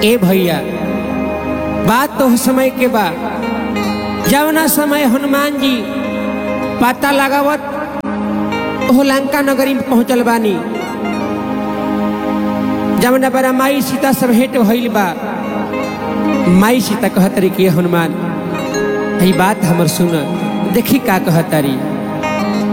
ए भैया बात तो समय के बा जवना समय हनुमान जी पता लगावत हो लंका नगरी में पहुंचल बानी। जवना बड़ा माई सीता सब भेंट भइल बा। माई सीता कहतरी कि हनुमान यही बात हमर सुन देखी का कहतरी।